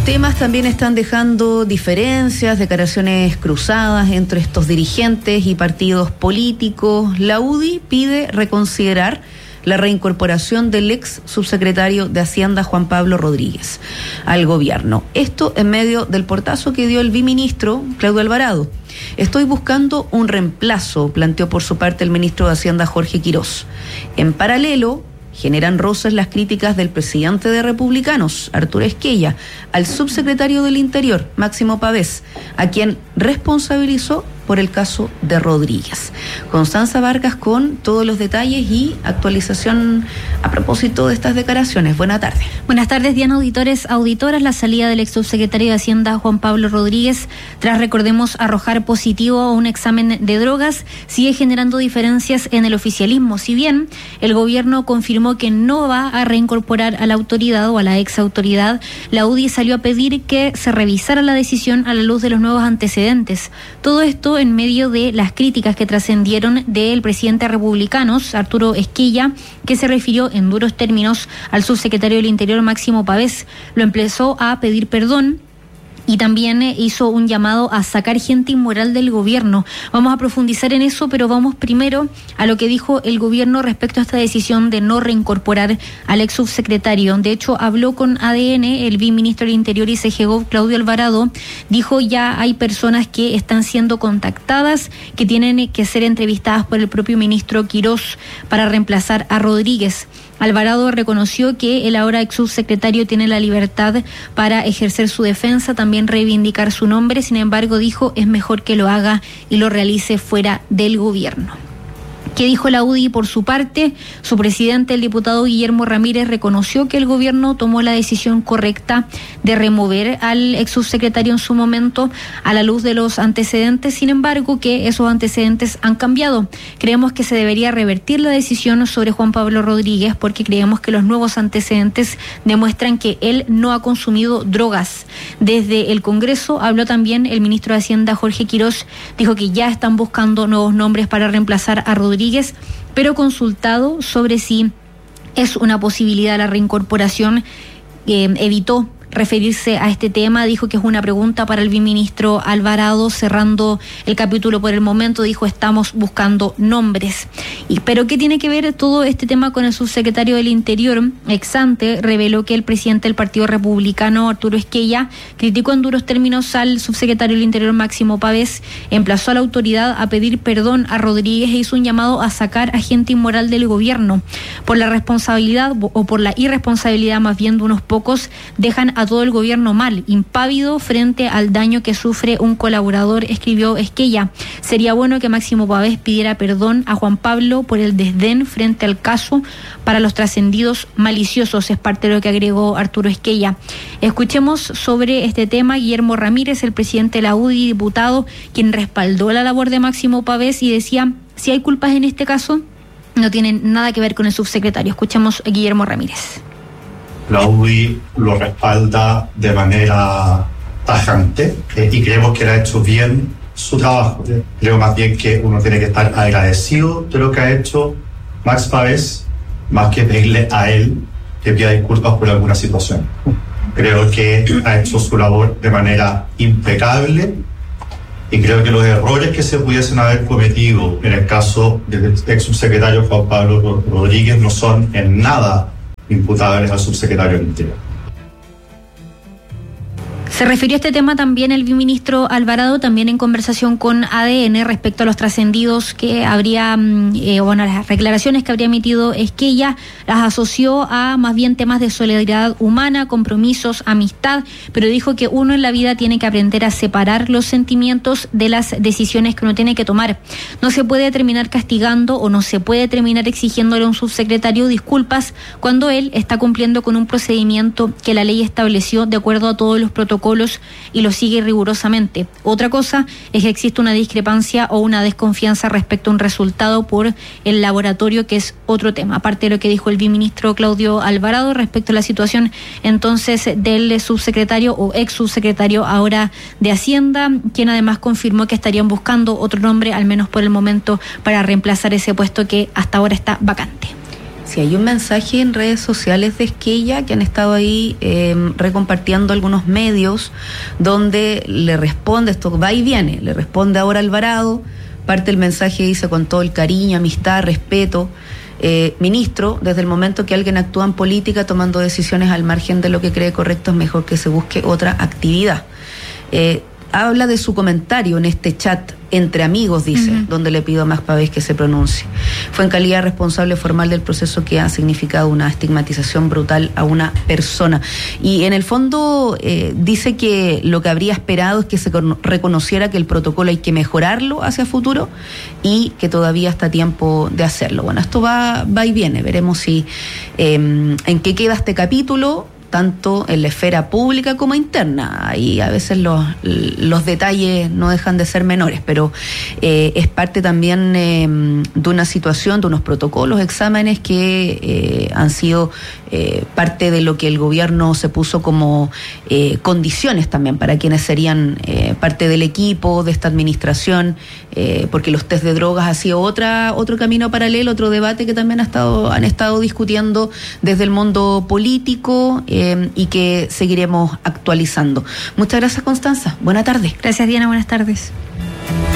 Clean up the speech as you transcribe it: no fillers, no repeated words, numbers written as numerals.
temas también están dejando diferencias, declaraciones cruzadas entre estos dirigentes y partidos políticos. La UDI pide reconsiderar la reincorporación del ex subsecretario de Hacienda Juan Pablo Rodríguez al gobierno. Esto en medio del portazo que dio el viceministro Claudio Alvarado. Estoy buscando un reemplazo, planteó por su parte el ministro de Hacienda Jorge Quirós. En paralelo, generan roces las críticas del presidente de Republicanos, Arturo Esquella, al subsecretario del Interior, Máximo Pavés, a quien responsabilizó por el caso de Rodríguez. Constanza Vargas con todos los detalles y actualización a propósito de estas declaraciones. Buenas tardes. Buenas tardes, Diana, auditores, auditoras. La salida del ex subsecretario de Hacienda, Juan Pablo Rodríguez, tras, recordemos, arrojar positivo a un examen de drogas, sigue generando diferencias en el oficialismo. Si bien el gobierno confirmó que no va a reincorporar a la autoridad o a la ex autoridad, la UDI salió a pedir que se revisara la decisión a la luz de los nuevos antecedentes. Todo esto en medio de las críticas que trascendieron del presidente de Republicanos, Arturo Esquella, que se refirió en duros términos al subsecretario del Interior, Máximo Pavés. Lo empezó a pedir perdón y también hizo un llamado a sacar gente inmoral del gobierno. Vamos a profundizar en eso, pero vamos primero a lo que dijo el gobierno respecto a esta decisión de no reincorporar al ex subsecretario. De hecho, habló con ADN el viceministro del Interior y CGGOV, Claudio Alvarado. Dijo: ya hay personas que están siendo contactadas, que tienen que ser entrevistadas por el propio ministro Quirós para reemplazar a Rodríguez. Alvarado reconoció que el ahora ex subsecretario tiene la libertad para ejercer su defensa, también reivindicar su nombre. Sin embargo, dijo, es mejor que lo haga y lo realice fuera del gobierno. ¿Qué dijo la UDI por su parte? Su presidente, el diputado Guillermo Ramírez, reconoció que el gobierno tomó la decisión correcta de remover al ex subsecretario en su momento a la luz de los antecedentes. Sin embargo, que esos antecedentes han cambiado. Creemos que se debería revertir la decisión sobre Juan Pablo Rodríguez porque creemos que los nuevos antecedentes demuestran que él no ha consumido drogas. Desde el Congreso habló también el ministro de Hacienda, Jorge Quirós. Dijo que ya están buscando nuevos nombres para reemplazar a Rodríguez, pero consultado sobre si es una posibilidad la reincorporación, evitó referirse a este tema. Dijo que es una pregunta para el viceministro Alvarado. Cerrando el capítulo por el momento, dijo: estamos buscando nombres. Pero ¿qué tiene que ver todo este tema con el subsecretario del Interior? Ex ante reveló que el presidente del Partido Republicano, Arturo Esquella, criticó en duros términos al subsecretario del Interior, Máximo Pavés, emplazó a la autoridad a pedir perdón a Rodríguez e hizo un llamado a sacar a gente inmoral del gobierno. Por la responsabilidad, o por la irresponsabilidad más bien, de unos pocos, dejan a todo el gobierno mal, impávido frente al daño que sufre un colaborador, escribió Esquella. Sería bueno que Máximo Pavés pidiera perdón a Juan Pablo por el desdén frente al caso para los trascendidos maliciosos, es parte de lo que agregó Arturo Esquella. Escuchemos sobre este tema Guillermo Ramírez, el presidente de la UDI, diputado, quien respaldó la labor de Máximo Pavés y decía: si hay culpas en este caso, no tienen nada que ver con el subsecretario. Escuchemos a Guillermo Ramírez. La UDI lo respalda de manera tajante y creemos que le ha hecho bien su trabajo. Creo más bien que uno tiene que estar agradecido de lo que ha hecho Max Pavés, más que pedirle a él que pida disculpas por alguna situación. Creo que ha hecho su labor de manera impecable y creo que los errores que se pudiesen haber cometido en el caso del ex subsecretario Juan Pablo Rodríguez no son en nada imputables al subsecretario del Interior. Se refirió a este tema también el viceministro Alvarado, también en conversación con ADN respecto a los trascendidos que habría, las declaraciones que habría emitido Esquella. Las asoció a más bien temas de solidaridad humana, compromisos, amistad, pero dijo que uno en la vida tiene que aprender a separar los sentimientos de las decisiones que uno tiene que tomar. No se puede terminar castigando o no se puede terminar exigiéndole a un subsecretario disculpas cuando él está cumpliendo con un procedimiento que la ley estableció de acuerdo a todos los protocolos y lo sigue rigurosamente. Otra cosa es que existe una discrepancia o una desconfianza respecto a un resultado por el laboratorio, que es otro tema, aparte de lo que dijo el viceministro Claudio Alvarado respecto a la situación entonces del subsecretario o ex subsecretario ahora de Hacienda, quien además confirmó que estarían buscando otro nombre, al menos por el momento, para reemplazar ese puesto que hasta ahora está vacante. Si hay un mensaje en redes sociales de Esquella que han estado ahí recompartiendo algunos medios donde le responde, esto va y viene, le responde ahora Alvarado, parte del mensaje dice con todo el cariño, amistad, respeto, ministro, desde el momento que alguien actúa en política tomando decisiones al margen de lo que cree correcto es mejor que se busque otra actividad. Habla de su comentario en este chat entre amigos, dice, donde le pido a Max Pavés que se pronuncie. Fue en calidad responsable formal del proceso que ha significado una estigmatización brutal a una persona. Y en el fondo dice que lo que habría esperado es que se reconociera que el protocolo hay que mejorarlo hacia futuro y que todavía está a tiempo de hacerlo. Bueno, esto va y viene. Veremos si en qué queda este capítulo, tanto en la esfera pública como interna. Ahí a veces los detalles no dejan de ser menores, pero es parte también de una situación, de unos protocolos, exámenes que han sido parte de lo que el gobierno se puso como condiciones también para quienes serían parte del equipo de esta administración, porque los test de drogas ha sido otro camino paralelo, otro debate que también han estado discutiendo desde el mundo político, y que seguiremos actualizando. Muchas gracias, Constanza. Buena tarde. Gracias, Diana. Buenas tardes.